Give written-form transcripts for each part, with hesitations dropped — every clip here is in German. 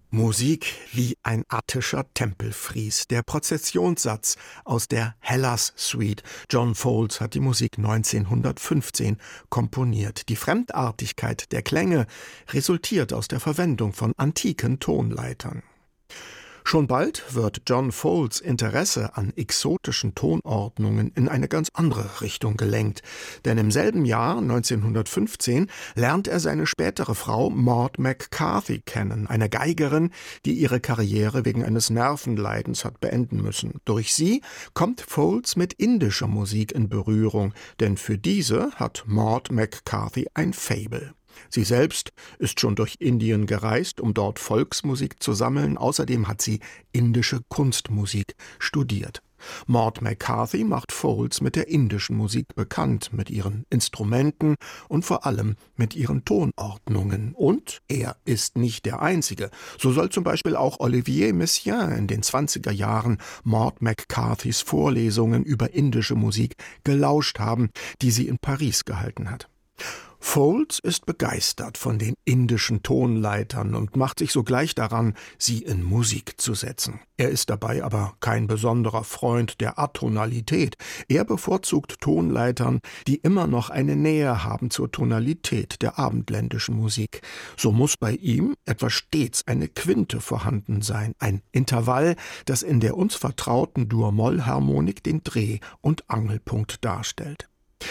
Musik wie ein attischer Tempelfries, der Prozessionssatz aus der Hellas Suite. John Foulds hat die Musik 1915 komponiert. Die Fremdartigkeit der Klänge resultiert aus der Verwendung von antiken Tonleitern. Schon bald wird John Foulds Interesse an exotischen Tonordnungen in eine ganz andere Richtung gelenkt. Denn im selben Jahr, 1915, lernt er seine spätere Frau Maud McCarthy kennen, eine Geigerin, die ihre Karriere wegen eines Nervenleidens hat beenden müssen. Durch sie kommt Foulds mit indischer Musik in Berührung, denn für diese hat Maud McCarthy ein Faible. Sie selbst ist schon durch Indien gereist, um dort Volksmusik zu sammeln. Außerdem hat sie indische Kunstmusik studiert. Maud McCarthy macht Foulds mit der indischen Musik bekannt, mit ihren Instrumenten und vor allem mit ihren Tonordnungen. Und er ist nicht der Einzige. So soll zum Beispiel auch Olivier Messiaen in den 20er Jahren Maud McCarthys Vorlesungen über indische Musik gelauscht haben, die sie in Paris gehalten hat. Foulds ist begeistert von den indischen Tonleitern und macht sich sogleich daran, sie in Musik zu setzen. Er ist dabei aber kein besonderer Freund der Atonalität. Er bevorzugt Tonleitern, die immer noch eine Nähe haben zur Tonalität der abendländischen Musik. So muss bei ihm etwa stets eine Quinte vorhanden sein, ein Intervall, das in der uns vertrauten Dur-Moll-Harmonik den Dreh- und Angelpunkt darstellt.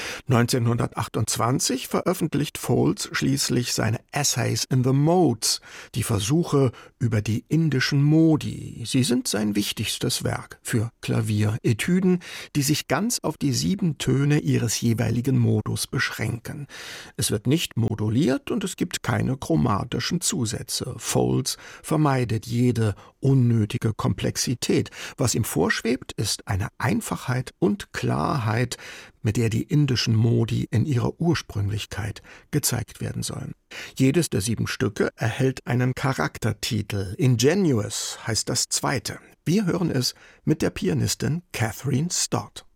1928 veröffentlicht Foulds schließlich seine Essays in the Modes, die Versuche über die indischen Modi. Sie sind sein wichtigstes Werk für Klavier-Etüden, die sich ganz auf die 7 Töne ihres jeweiligen Modus beschränken. Es wird nicht moduliert und es gibt keine chromatischen Zusätze. Foulds vermeidet jede unnötige Komplexität. Was ihm vorschwebt, ist eine Einfachheit und Klarheit, mit der die indischen Modi in ihrer Ursprünglichkeit gezeigt werden sollen. Jedes der 7 Stücke erhält einen Charaktertitel. Ingenuous heißt das zweite. Wir hören es mit der Pianistin Catherine Stott.